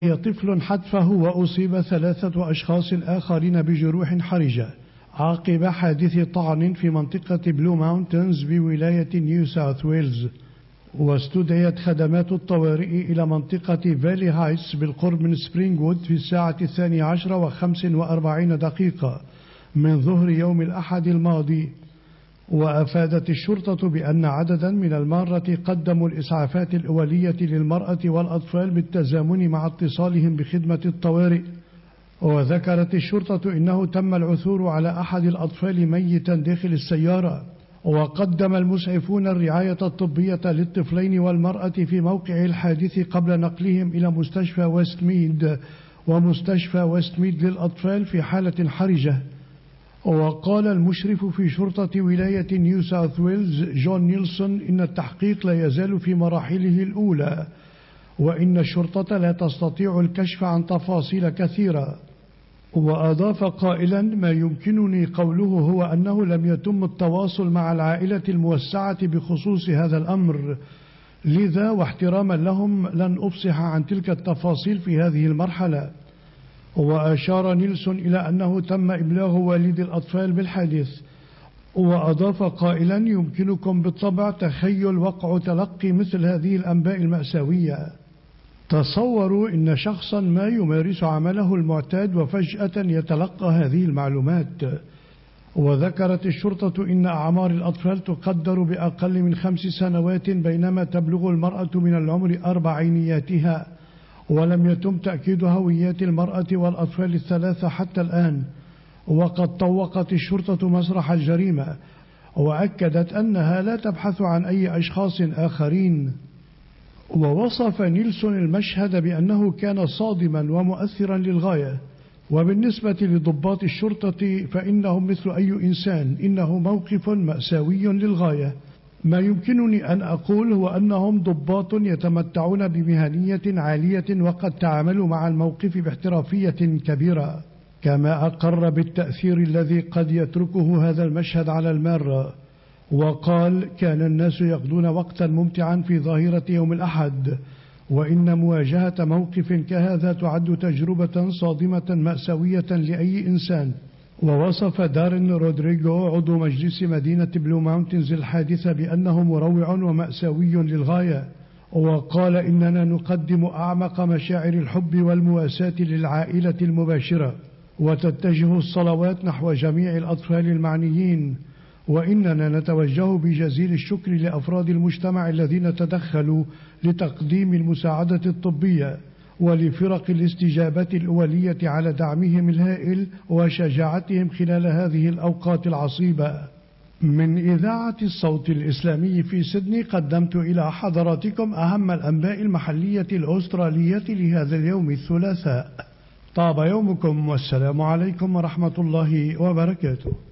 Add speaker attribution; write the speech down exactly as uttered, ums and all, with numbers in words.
Speaker 1: طفل حتفه وأصيب ثلاثة أشخاص آخرين بجروح حرجة عقب حادث طعن في منطقة بلو ماونتنز بولاية نيو ساوث ويلز. واستدعيت خدمات الطوارئ إلى منطقة فالي هايتس بالقرب من سبرينغوود في الساعة الثانية عشرة وخمس وأربعين دقيقة من ظهر يوم الأحد الماضي. وأفادت الشرطة بأن عددا من المارة قدموا الإسعافات الأولية للمرأة والأطفال بالتزامن مع اتصالهم بخدمة الطوارئ. وذكرت الشرطة إنه تم العثور على أحد الأطفال ميتا داخل السيارة. وقدم المسعفون الرعاية الطبية للطفلين والمرأة في موقع الحادث قبل نقلهم إلى مستشفى ويست ميد ومستشفى ويست ميد للأطفال في حالة حرجة. وقال المشرف في شرطة ولاية نيو ساوث ويلز جون نيلسون إن التحقيق لا يزال في مراحله الأولى، وإن الشرطة لا تستطيع الكشف عن تفاصيل كثيرة. وأضاف قائلا: ما يمكنني قوله هو أنه لم يتم التواصل مع العائلة الموسعة بخصوص هذا الأمر، لذا واحتراما لهم لن أفصح عن تلك التفاصيل في هذه المرحلة. وأشار نيلسون إلى أنه تم إبلاغ والد الأطفال بالحادث. وأضاف قائلا: يمكنكم بالطبع تخيل وقع تلقي مثل هذه الأنباء المأساوية. تصوروا إن شخصا ما يمارس عمله المعتاد وفجأة يتلقى هذه المعلومات. وذكرت الشرطة إن أعمار الأطفال تقدر بأقل من خمس سنوات بينما تبلغ المرأة من العمر أربعينياتها، ولم يتم تأكيد هويات المرأة والأطفال الثلاثة حتى الآن. وقد طوقت الشرطة مسرح الجريمة وأكدت أنها لا تبحث عن أي أشخاص آخرين. ووصف نيلسون المشهد بأنه كان صادما ومؤثرا للغاية. وبالنسبة لضباط الشرطة فإنهم مثل أي إنسان، إنه موقف مأساوي للغاية. ما يمكنني أن أقول هو أنهم ضباط يتمتعون بمهنية عالية وقد تعاملوا مع الموقف باحترافية كبيرة، كما أقر بالتأثير الذي قد يتركه هذا المشهد على المارة. وقال: كان الناس يقضون وقتا ممتعا في ظاهرة يوم الأحد، وإن مواجهة موقف كهذا تعد تجربة صادمة مأساوية لأي إنسان. ووصف دارين رودريغو عضو مجلس مدينة بلو ماونتنز الحادث بأنه مروع ومأساوي للغاية. وقال: إننا نقدم أعمق مشاعر الحب والمواساة للعائلة المباشرة، وتتجه الصلوات نحو جميع الأطفال المعنيين، وإننا نتوجه بجزيل الشكر لأفراد المجتمع الذين تدخلوا لتقديم المساعدة الطبية، ولفرق الاستجابة الأولية على دعمهم الهائل وشجاعتهم خلال هذه الأوقات العصيبة. من إذاعة الصوت الإسلامي في سيدني قدمت إلى حضراتكم أهم الأنباء المحلية الأسترالية لهذا اليوم الثلاثاء. طاب يومكم والسلام عليكم ورحمة الله وبركاته.